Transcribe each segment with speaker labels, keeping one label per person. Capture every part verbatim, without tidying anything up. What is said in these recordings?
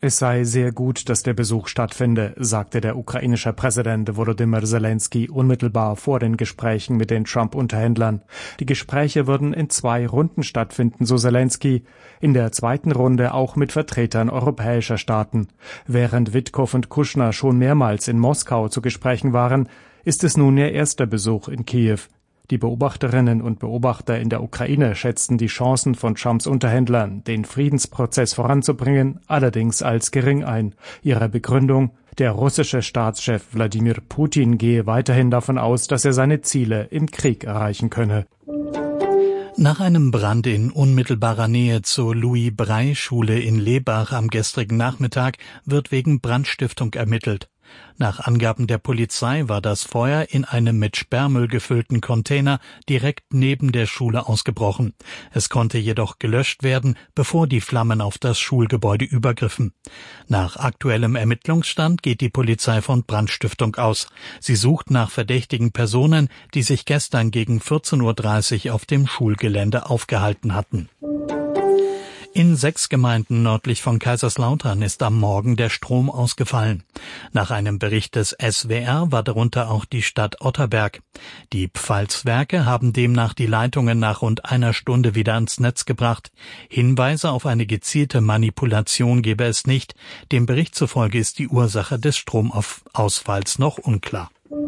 Speaker 1: Es sei sehr gut, dass der Besuch stattfinde, sagte der ukrainische Präsident Volodymyr Zelensky unmittelbar vor den Gesprächen mit den Trump-Unterhändlern. Die Gespräche würden in zwei Runden stattfinden, so Zelensky, in der zweiten Runde auch mit Vertretern europäischer Staaten. Während Witkow und Kushner schon mehrmals in Moskau zu Gesprächen waren, ist es nun ihr erster Besuch in Kiew. Die Beobachterinnen und Beobachter in der Ukraine schätzten die Chancen von Trumps Unterhändlern, den Friedensprozess voranzubringen, allerdings als gering ein. Ihre Begründung: Der russische Staatschef Wladimir Putin gehe weiterhin davon aus, dass er seine Ziele im Krieg erreichen könne.
Speaker 2: Nach einem Brand in unmittelbarer Nähe zur Louis-Braille-Schule in Lebach am gestrigen Nachmittag wird wegen Brandstiftung ermittelt. Nach Angaben der Polizei war das Feuer in einem mit Sperrmüll gefüllten Container direkt neben der Schule ausgebrochen. Es konnte jedoch gelöscht werden, bevor die Flammen auf das Schulgebäude übergriffen. Nach aktuellem Ermittlungsstand geht die Polizei von Brandstiftung aus. Sie sucht nach verdächtigen Personen, die sich gestern gegen vierzehn Uhr dreißig auf dem Schulgelände aufgehalten hatten. In sechs Gemeinden nördlich von Kaiserslautern ist am Morgen der Strom ausgefallen. Nach einem Bericht des S W R war darunter auch die Stadt Otterberg. Die Pfalzwerke haben demnach die Leitungen nach rund einer Stunde wieder ans Netz gebracht. Hinweise auf eine gezielte Manipulation gebe es nicht. Dem Bericht zufolge ist die Ursache des Stromausfalls noch unklar.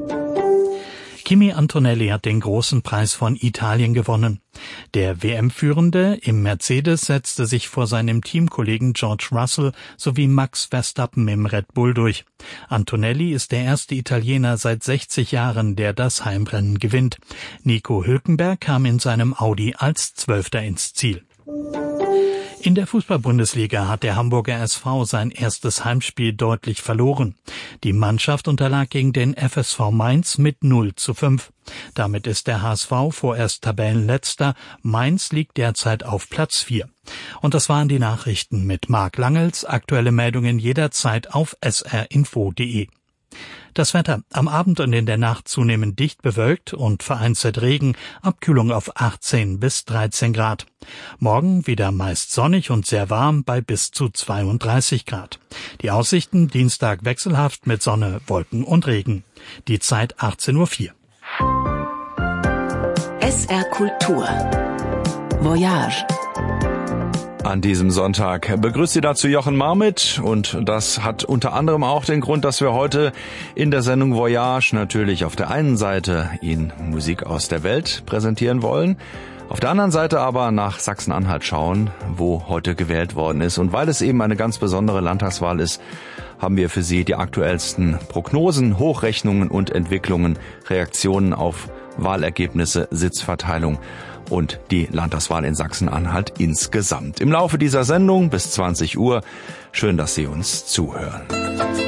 Speaker 2: Kimi Antonelli hat den großen Preis von Italien gewonnen. Der W M-Führende im Mercedes setzte sich vor seinem Teamkollegen George Russell sowie Max Verstappen im Red Bull durch. Antonelli ist der erste Italiener seit sechzig Jahren, der das Heimrennen gewinnt. Nico Hülkenberg kam in seinem Audi als Zwölfter ins Ziel. In der Fußball-Bundesliga hat der Hamburger S V sein erstes Heimspiel deutlich verloren. Die Mannschaft unterlag gegen den F S V Mainz mit null zu fünf. Damit ist der H S V vorerst Tabellenletzter. Mainz liegt derzeit auf Platz vier. Und das waren die Nachrichten mit Marc Langels. Aktuelle Meldungen jederzeit auf s r info punkt d e. Das Wetter: am Abend und in der Nacht zunehmend dicht bewölkt und vereinzelt Regen, Abkühlung auf achtzehn bis dreizehn Grad. Morgen wieder meist sonnig und sehr warm bei bis zu zweiunddreißig Grad. Die Aussichten: Dienstag wechselhaft mit Sonne, Wolken und Regen. Die Zeit achtzehn Uhr vier.
Speaker 3: S R Kultur Voyage.
Speaker 4: An diesem Sonntag begrüßt Sie dazu Jochen Marmit, und das hat unter anderem auch den Grund, dass wir heute in der Sendung Voyage natürlich auf der einen Seite Ihnen Musik aus der Welt präsentieren wollen, auf der anderen Seite aber nach Sachsen-Anhalt schauen, wo heute gewählt worden ist. Und weil es eben eine ganz besondere Landtagswahl ist, haben wir für Sie die aktuellsten Prognosen, Hochrechnungen und Entwicklungen, Reaktionen auf Wahlergebnisse, Sitzverteilung und die Landtagswahl in Sachsen-Anhalt insgesamt. Im Laufe dieser Sendung bis zwanzig Uhr. Schön, dass Sie uns zuhören.